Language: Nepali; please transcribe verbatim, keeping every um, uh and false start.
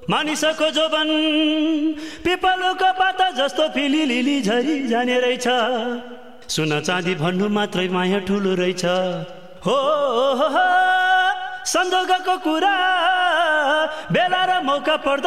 मानिसको जोबन पिपलको पाता जस्तो फिली लिली झरी जाने रहेछ सुन चाँदी भन्नु मात्रै माया ठुलो रहेछ हो, हो, हो संजोगको कुरा बेला र मौका पर्दा